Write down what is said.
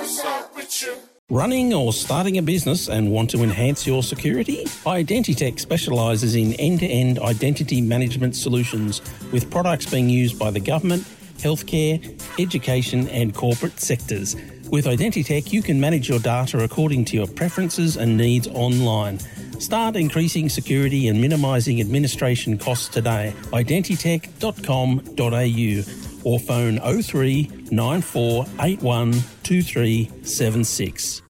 Running or starting a business and want to enhance your security? Identitech specialises in end-to-end identity management solutions with products being used by the government, healthcare, education and corporate sectors. With Identitech, you can manage your data according to your preferences and needs online. Start increasing security and minimising administration costs today. Identitech.com.au or phone 03 9481 2376.